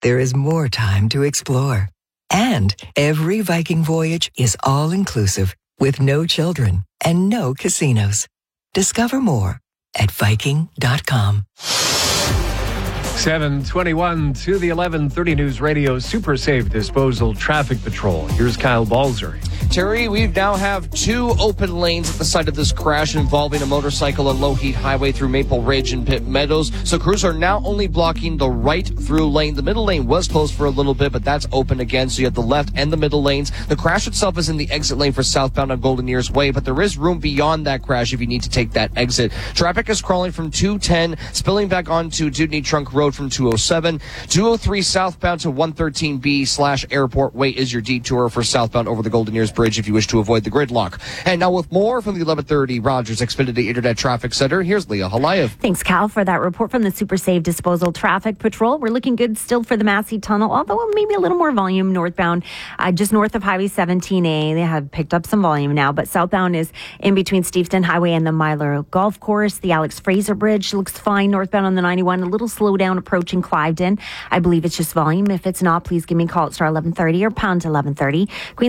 there is more time to explore. And every Viking voyage is all-inclusive with no children and no casinos. Discover more at Viking.com. 7:21 to the 11:30 News Radio Super Safe Disposal Traffic Patrol. Here's Kyle Balzer. Terry, we now have 2 open lanes at the site of this crash involving a motorcycle on Lougheed Highway through Maple Ridge and Pitt Meadows. So crews are now only blocking the right through lane. The middle lane was closed for a little bit, but that's open again. So you have the left and the middle lanes. The crash itself is in the exit lane for southbound on Golden Ears Way, but there is room beyond that crash if you need to take that exit. Traffic is crawling from 210, spilling back onto Dewdney Trunk Road from 207. 203 southbound to 113B/Airport Way is your detour for southbound over the Golden Ears Bridge if you wish to avoid the gridlock. And now with more from the 1130 Rogers Xfinity Internet Traffic Center, here's Leah Halayev. Thanks, Cal, for that report from the Super Safe Disposal Traffic Patrol. We're looking good still for the Massey Tunnel, although maybe a little more volume northbound, just north of Highway 17A. They have picked up some volume now, but southbound is in between Steveston Highway and the Myler Golf Course. The Alex Fraser Bridge looks fine northbound on the 91. A little slowdown approaching Cliveden. I believe it's just volume. If it's not, please give me a call at star 1130 or pound 1130.